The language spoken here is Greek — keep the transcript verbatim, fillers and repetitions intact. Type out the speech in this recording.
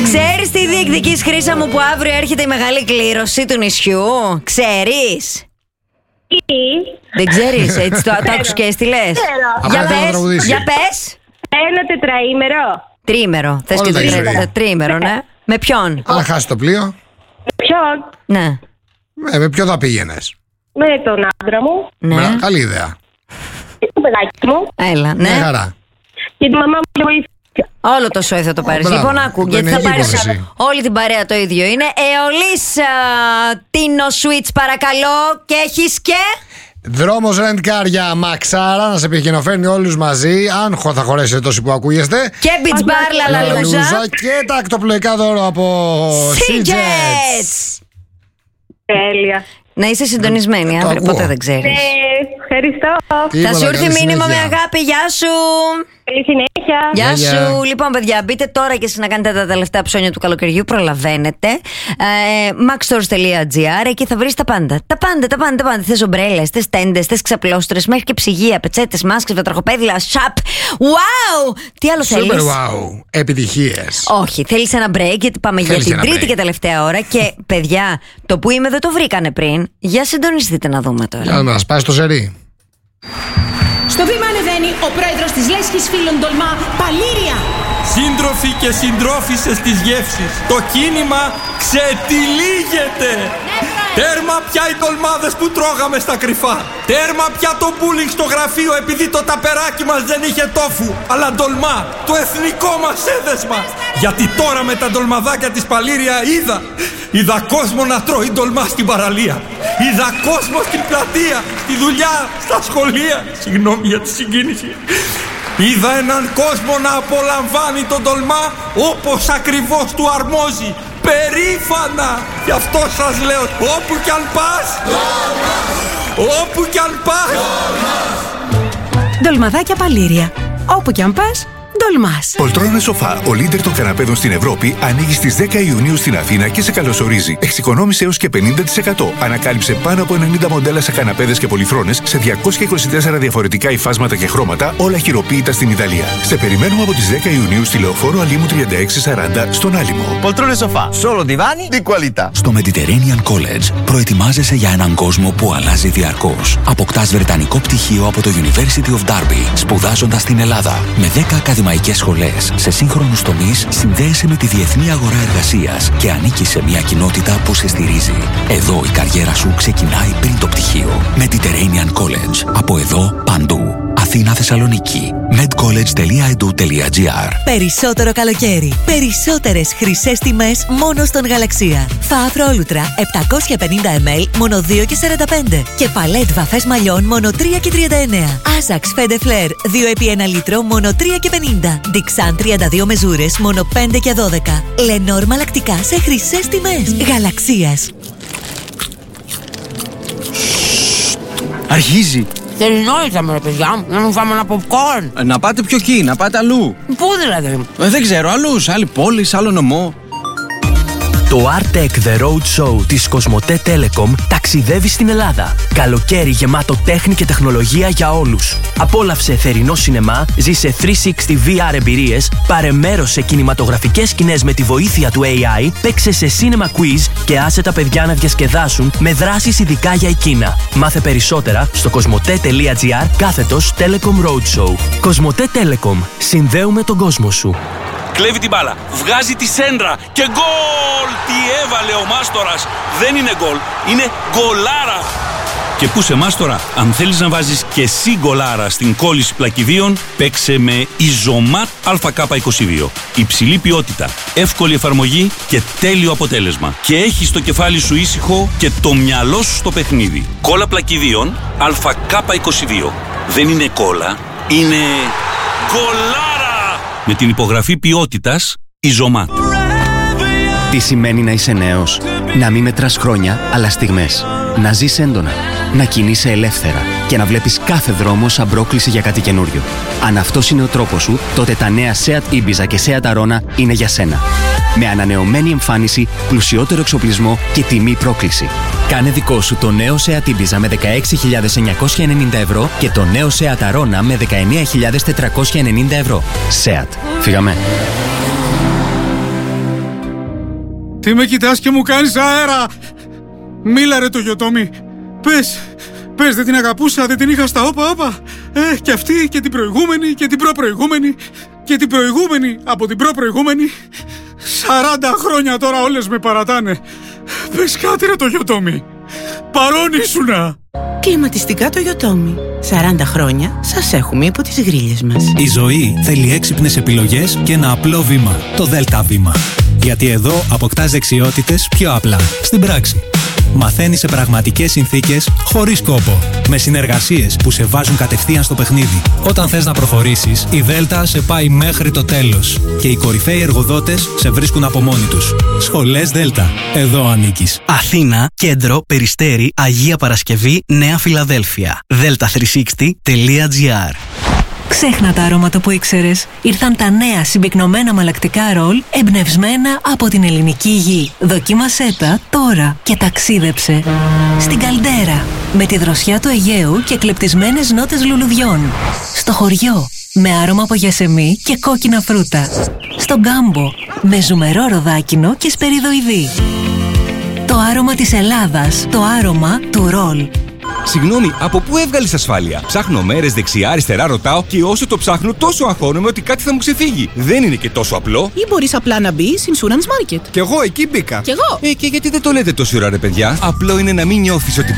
Ξέρεις τι διεκδικείς, Χρύσα μου, που αύριο έρχεται η μεγάλη κλήρωση του νησιού? Ξέρεις? Τι? Δεν ξέρεις, έτσι το, το άκουσες και έστειλες? Για πες, για πες. Ένα τετραήμερο. Τρίμερο. Θες και το τρίμερο, τρίμερο, ναι. Με ποιον? Αν χάσει το πλοίο. Με ποιον? Ναι. Με, με ποιον θα πήγαινες? Με τον άντρα μου. Ναι. Μπρα, καλή ιδέα. Και το παιδάκι μου. Έλα, ναι. Μια χαρά. Και τη μαμά μου βοήθεια. Όλο το σόι θα το πάρεις. Μπράβο. Λοιπόν, άκου, Δεν γιατί θα έχει πάρεις υπόθεση. όλη την παρέα το ίδιο. Είναι Αιωλής Τίνο Switch, παρακαλώ. Και έχεις και... Δρόμος rent car για Μαξάρα, να σε επικοινοφέρνει όλους μαζί. Αν χω- θα χωρέσετε τόσοι που ακούγεστε. Και Beach Bar Λαλαλούζα. Και τα ακτοπλοϊκά δώρο από Sea-Jets. Sea-Jets. Τέλεια. Να είσαι συντονισμένη, αύριο ακούω. ποτέ δεν ξέρεις. Ναι, ευχαριστώ. Θα Τίποτα, σου έρθει καλή μήνυμα με συνέχεια. αγάπη. Γεια σου. Καλή συνέχεια. Γεια Γεια, σου. γεια. Λοιπόν, παιδιά, μπείτε τώρα και εσείς να κάνετε τα τελευταία ψώνια του καλοκαιριού. Προλαβαίνετε. Ε, maxstores τελεία gr. Εκεί θα βρεις τα πάντα. Τα πάντα, τα πάντα, τα πάντα. Θες ομπρέλες, θες τέντες, θες ξαπλώστρες, μέχρι και ψυγεία, πετσέτες, μάσκες, βατραχοπέδιλα, σαπ. Wow! Τι άλλο θέλεις? Super wow. Επιτυχίες. Όχι, θέλεις ένα break, γιατί πάμε Θέλεις για την ένα τρίτη break. και τελευταία ώρα. Και παιδιά, το που είμαι δεν το βρήκανε πριν. Για συντονιστείτε να δούμε τώρα. Για να μας πάει στο ζερί. Στο βήμα ανεβαίνει ο πρόεδρος της Λέσχης Φίλων Τολμά, Παλήρια. Σύντροφοι και συντρόφισσες της γεύσης, το κίνημα ξετυλίγεται. Τέρμα πια οι τολμάδες που τρώγαμε στα κρυφά. Τέρμα πια το bullying στο γραφείο επειδή το ταπεράκι μας δεν είχε τόφου, αλλά ντολμά, το εθνικό μας έδεσμα. Γιατί τώρα με τα ντολμαδάκια της Παλήρια είδα, είδα κόσμο να τρώει ντολμά στην παραλία. Είδα κόσμο στην πλατεία, στη δουλειά, στα σχολεία. Συγγνώμη για τη συγκίνηση. Είδα έναν κόσμο να απολαμβάνει τον ντολμά όπως ακριβώς του αρμόζει. Περήφανα! Γι' αυτό σας λέω, όπου κι αν πας, όπου κι αν πας. Ντολμαδάκια Παλήρια. Όπου κι αν πας, ντολμάς. Πολτρόνες Σοφά, ο λίντερ των καναπέδων στην Ευρώπη, ανοίγει στις δέκα Ιουνίου στην Αθήνα και σε καλωσορίζει. Εξοικονόμησε έως και πενήντα τοις εκατό. Ανακάλυψε πάνω από ενενήντα μοντέλα σε καναπέδες και πολυθρόνες σε διακόσια είκοσι τέσσερα διαφορετικά υφάσματα και χρώματα, όλα χειροποίητα στην Ιταλία. Σε περιμένουμε από τις δέκα Ιουνίου στη Λεωφόρο Αλίμου τριάντα έξι σαράντα στον Άλυμο. Poltrone sofà, solo divani di qualità. Στο Mediterranean College προετοιμάζεσαι για έναν κόσμο που αλλάζει διαρκώς. Αποκτάς βρετανικό πτυχίο από το University of Derby, σπουδάζοντας στην Ελλάδα. Με δέκα ακαδημαϊκές σχολές σε σύγχρονους τομείς, συνδέεσαι με τη διεθνή αγορά εργασίας και ανήκεις σε μια κοινότητα που σε στηρίζει. Εδώ η καριέρα σου ξεκινάει πριν το πτυχίο. Mediterranean College. Από εδώ παντού. Αθήνα, Θεσσαλονίκη. medcollege τελεία e d u τελεία g r. Περισσότερο καλοκαίρι. Περισσότερες χρυσές τιμές μόνο στον Γαλαξία. Φαύρο Όλουτρα επτακόσια πενήντα μιλιλίτρα μόνο δύο και σαράντα πέντε. Και παλέτ βαφές μαλλιών μόνο τρία και τριάντα εννέα. Άζαξ Φέντε Φλερ δύο επί ένα λίτρο μόνο τρία και πενήντα. Dixan τριάντα δύο μεζούρες μόνο πέντε και δώδεκα. Λενόρ μαλακτικά σε χρυσές τιμές. Γαλαξίας. Αρχίζει. Θέλει νόητα με ρε παιδιά μου, να μου φάμε ένα popcorn. Να πάτε πιο εκεί, να πάτε αλλού. Πού δηλαδή? Ε, δεν ξέρω, αλλού, σε άλλη πόλη, σε άλλο νομό. Το Artec The Road Show της Κοσμοτέ Telecom ταξιδεύει στην Ελλάδα. Καλοκαίρι γεμάτο τέχνη και τεχνολογία για όλους. Απόλαυσε θερινό σινεμά, ζήσε τριακόσια εξήντα βι αρ εμπειρίες, πάρε μέρος σε κινηματογραφικές σκηνές με τη βοήθεια του έι άι, παίξε σε cinema quiz και άσε τα παιδιά να διασκεδάσουν με δράσεις ειδικά για εκείνα. Μάθε περισσότερα στο κοσμοτέ τελεία gr κάθετος Telecom Road Show. Κοσμοτέ Telecom. Συνδέουμε τον κόσμο σου. Κλέβει την μπάλα, βγάζει τη σέντρα και γκολ! Τι έβαλε ο Μάστορας! Δεν είναι γκολ, είναι γκολάρα! Και πού σε Μάστορα, αν θέλεις να βάζεις και εσύ γκολάρα στην κόλληση πλακιδίων, παίξε με Ιζωμάτ Α Κ είκοσι δύο. Υψηλή ποιότητα, εύκολη εφαρμογή και τέλειο αποτέλεσμα. Και έχεις το κεφάλι σου ήσυχο και το μυαλό σου στο παιχνίδι. Κόλλα πλακιδίων Α Κ είκοσι δύο. Δεν είναι κόλλα, είναι γκολάρα! Με την υπογραφή ποιότητας Ιζωμάτ. Τι σημαίνει να είσαι νέος? Να μην μετράς χρόνια, αλλά στιγμές. Να ζεις έντονα, να κινείσαι ελεύθερα και να βλέπεις κάθε δρόμο σαν πρόκληση για κάτι καινούριο. Αν αυτός είναι ο τρόπος σου, τότε τα νέα Seat Ibiza και Seat Arona είναι για σένα. Με ανανεωμένη εμφάνιση, πλουσιότερο εξοπλισμό και τιμή πρόκληση. Κάνε δικό σου το νέο Seat Ibiza με δεκαέξι χιλιάδες εννιακόσια ενενήντα ευρώ και το νέο Seat Arona με δεκαεννέα χιλιάδες τετρακόσια ενενήντα ευρώ. Seat. Φύγαμε. Τι με κοιτάς και μου κάνεις αέρα? Μίλα ρε το Γιωτόμι. Πες, πες δεν την αγαπούσα, δεν την είχα στα όπα όπα. Ε, και αυτή και την προηγούμενη και την προπροηγούμενη και την προηγούμενη από την προπροηγούμενη. Σαράντα χρόνια τώρα όλες με παρατάνε. Πες κάτι ρε το Γιωτόμι. Παρόν ήσουνα. Κλιματιστικά το Γιωτόμι. σαράντα χρόνια σας έχουμε υπό τις γρίλες μας. Η ζωή θέλει έξυπνες επιλογές και ένα απλό βήμα. Το Δέλτα Βήμα. Γιατί εδώ αποκτάς δεξιότητες πιο απλά. Στην πράξη. Μαθαίνεις σε πραγματικές συνθήκες, χωρίς κόπο. Με συνεργασίες που σε βάζουν κατευθείαν στο παιχνίδι. Όταν θες να προχωρήσεις, η Δέλτα σε πάει μέχρι το τέλος. Και οι κορυφαίοι εργοδότες σε βρίσκουν από μόνοι τους. Σχολές Δέλτα. Εδώ ανήκεις. Αθήνα, Κέντρο, Περιστέρι, Αγία Παρασκευή, Νέα Φιλαδέλφια. δέλτα τριακόσια εξήντα τελεία τζι άρ. Ξέχνα τα αρώματα που ήξερες. Ήρθαν τα νέα συμπυκνωμένα μαλακτικά ρολ εμπνευσμένα από την ελληνική γη. Δοκίμασέ τα τώρα και ταξίδεψε στην Καλντέρα με τη δροσιά του Αιγαίου και κλεπτισμένες νότες λουλουδιών. Στο χωριό με άρωμα από γιασεμί και κόκκινα φρούτα. Στον Κάμπο με ζουμερό ροδάκινο και σπεριδοειδή. Το άρωμα της Ελλάδας, το άρωμα του ρολ. Συγγνώμη, από πού έβγαλες ασφάλεια? Ψάχνω μέρες δεξιά-αριστερά, ρωτάω και όσο το ψάχνω, τόσο αγχώνομαι ότι κάτι θα μου ξεφύγει. Δεν είναι και τόσο απλό. Ή μπορείς απλά να μπεις Insurance Market. Κι εγώ εκεί μπήκα. Κι εγώ. Ε, και γιατί δεν το λέτε τόση ώρα, ρε παιδιά? Απλό είναι να μην νιώθεις ότι